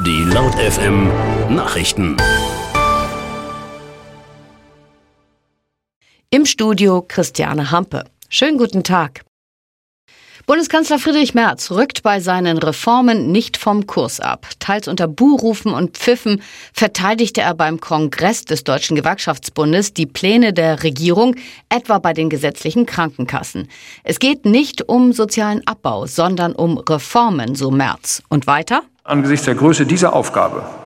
Die Laut FM Nachrichten. Im Studio Christiane Hampe. Schönen guten Tag. Bundeskanzler Friedrich Merz rückt bei seinen Reformen nicht vom Kurs ab. Teils unter Buhrufen und Pfiffen verteidigte er beim Kongress des Deutschen Gewerkschaftsbundes die Pläne der Regierung, etwa bei den gesetzlichen Krankenkassen. Es geht nicht um sozialen Abbau, sondern um Reformen, so Merz. Und weiter? Angesichts der Größe dieser Aufgabe